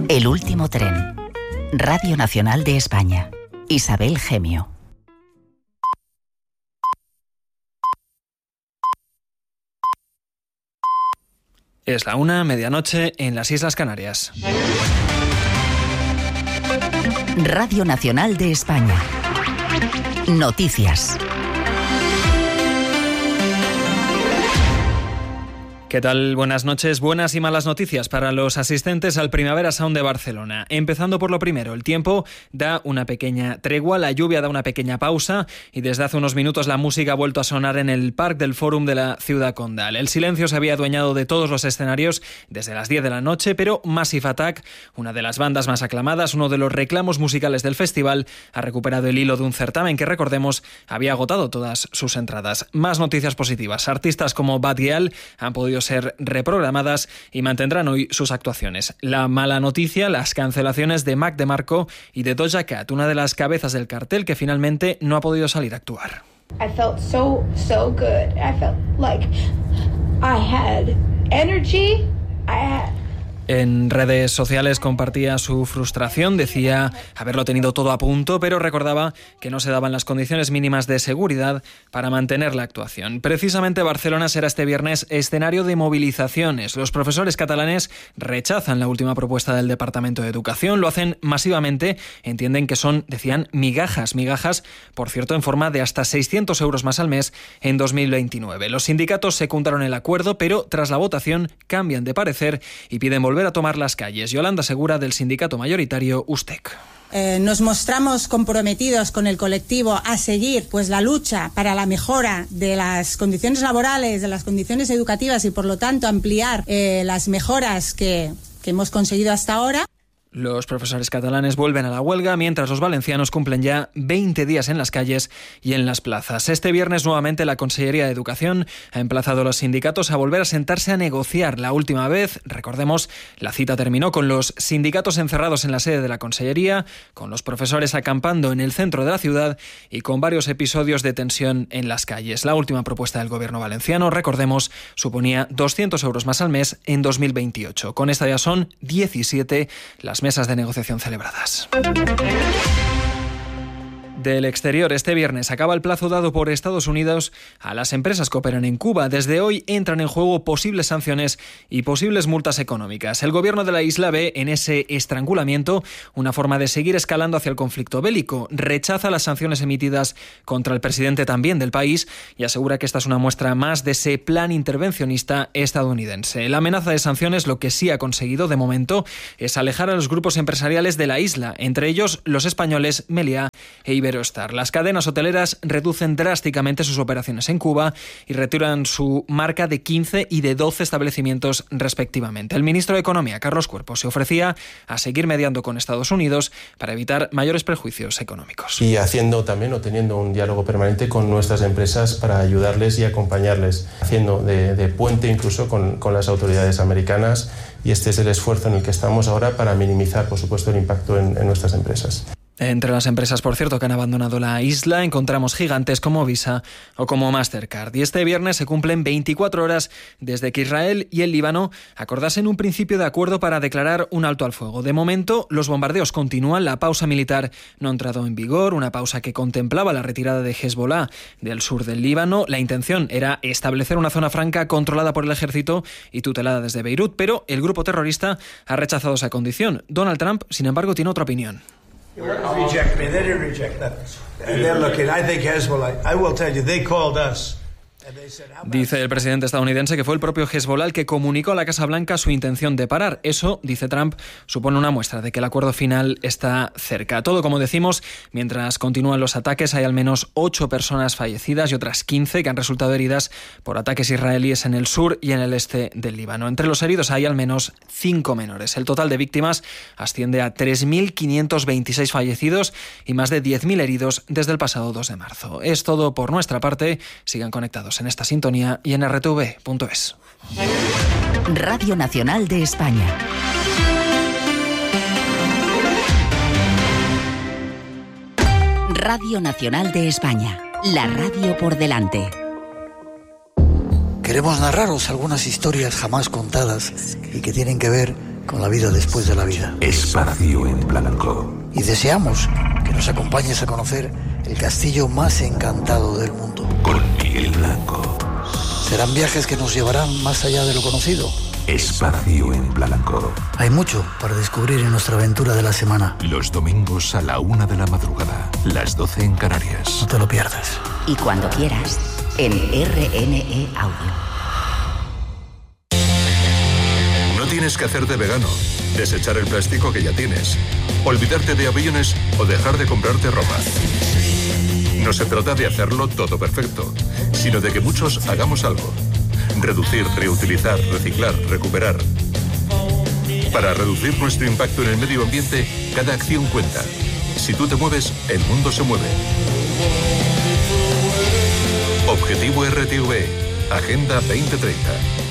El último tren. Radio Nacional de España. Isabel Gemio. Es la 1:00, medianoche, en las Islas Canarias. Radio Nacional de España. Noticias. ¿Qué tal? Buenas noches. Buenas y malas noticias para los asistentes al Primavera Sound de Barcelona. Empezando por lo primero, el tiempo da una pequeña tregua, la lluvia da una pequeña pausa y desde hace unos minutos la música ha vuelto a sonar en el Parc del Fòrum de la Ciudad Condal. El silencio se había adueñado de todos los escenarios desde las 10 de la noche, pero Massive Attack, una de las bandas más aclamadas, uno de los reclamos musicales del festival, ha recuperado el hilo de un certamen que, recordemos, había agotado todas sus entradas. Más noticias positivas. Artistas como Bad Gyal han podido ser reprogramadas y mantendrán hoy sus actuaciones. La mala noticia, las cancelaciones de Mac DeMarco y de Doja Cat, una de las cabezas del cartel que finalmente no ha podido salir a actuar. I felt so good. I felt like I had energy. En redes sociales compartía su frustración, decía haberlo tenido todo a punto, pero recordaba que no se daban las condiciones mínimas de seguridad para mantener la actuación. Precisamente Barcelona será este viernes escenario de movilizaciones. Los profesores catalanes rechazan la última propuesta del Departamento de Educación, lo hacen masivamente, entienden que son, decían, migajas, por cierto, en forma de hasta 600 euros más al mes en 2029. Los sindicatos secundaron el acuerdo, pero tras la votación cambian de parecer y piden volver a tomar las calles. Yolanda Segura, del sindicato mayoritario USTEC. Nos mostramos comprometidos con el colectivo a seguir la lucha para la mejora de las condiciones laborales, de las condiciones educativas y, por lo tanto, ampliar las mejoras que hemos conseguido hasta ahora. Los profesores catalanes vuelven a la huelga, mientras los valencianos cumplen ya 20 días en las calles y en las plazas. Este viernes, nuevamente, la Consellería de Educación ha emplazado a los sindicatos a volver a sentarse a negociar. La última vez, recordemos, la cita terminó con los sindicatos encerrados en la sede de la Consellería, con los profesores acampando en el centro de la ciudad y con varios episodios de tensión en las calles. La última propuesta del gobierno valenciano, recordemos, suponía 200 euros más al mes en 2028. Con esta ya son 17 las mesas de negociación celebradas. Del exterior, este viernes acaba el plazo dado por Estados Unidos a las empresas que operan en Cuba. Desde hoy entran en juego posibles sanciones y posibles multas económicas. El gobierno de la isla ve en ese estrangulamiento una forma de seguir escalando hacia el conflicto bélico. Rechaza las sanciones emitidas contra el presidente también del país y asegura que esta es una muestra más de ese plan intervencionista estadounidense. La amenaza de sanciones, lo que sí ha conseguido de momento, es alejar a los grupos empresariales de la isla, entre ellos los españoles Meliá e Iberostar. Las cadenas hoteleras reducen drásticamente sus operaciones en Cuba y retiran su marca de 15 y de 12 establecimientos respectivamente. El ministro de Economía, Carlos Cuerpo, se ofrecía a seguir mediando con Estados Unidos para evitar mayores prejuicios económicos. Y haciendo también o teniendo un diálogo permanente con nuestras empresas para ayudarles y acompañarles, haciendo de puente incluso con las autoridades americanas, y este es el esfuerzo en el que estamos ahora para minimizar, por supuesto, el impacto en nuestras empresas. Entre las empresas, por cierto, que han abandonado la isla, encontramos gigantes como Visa o como Mastercard. Y este viernes se cumplen 24 horas desde que Israel y el Líbano acordasen un principio de acuerdo para declarar un alto al fuego. De momento, los bombardeos continúan, la pausa militar no ha entrado en vigor, una pausa que contemplaba la retirada de Hezbollah del sur del Líbano. La intención era establecer una zona franca controlada por el ejército y tutelada desde Beirut, pero el grupo terrorista ha rechazado esa condición. Donald Trump, sin embargo, tiene otra opinión. Reject me. They didn't reject that. And they're looking. I think Hezbollah. I will tell you, they called us. Dice el presidente estadounidense que fue el propio Hezbollah el que comunicó a la Casa Blanca su intención de parar. Eso, dice Trump, supone una muestra de que el acuerdo final está cerca. Todo, como decimos, mientras continúan los ataques, hay al menos 8 personas fallecidas y otras 15 que han resultado heridas por ataques israelíes en el sur y en el este del Líbano. Entre los heridos hay al menos 5 menores. El total de víctimas asciende a 3.526 fallecidos y más de 10.000 heridos desde el pasado 2 de marzo. Es todo por nuestra parte. Sigan conectados en esta sintonía y en rtv.es. Radio Nacional de España. Radio Nacional de España. La radio por delante. Queremos narraros algunas historias jamás contadas y que tienen que ver con la vida después de la vida. Espacio en Blanco. Y deseamos que nos acompañes a conocer el castillo más encantado del mundo. Con Miguel Blanco. Serán viajes que nos llevarán más allá de lo conocido. Espacio en Blanco. Hay mucho para descubrir en nuestra aventura de la semana. Los domingos a la 1 de la madrugada, las 12 en Canarias. No te lo pierdas. Y cuando quieras, en RNE Audio. No tienes que hacerte vegano, desechar el plástico que ya tienes, olvidarte de aviones o dejar de comprarte ropa. No se trata de hacerlo todo perfecto, sino de que muchos hagamos algo. Reducir, reutilizar, reciclar, recuperar. Para reducir nuestro impacto en el medio ambiente, cada acción cuenta. Si tú te mueves, el mundo se mueve. Objetivo RTV, Agenda 2030.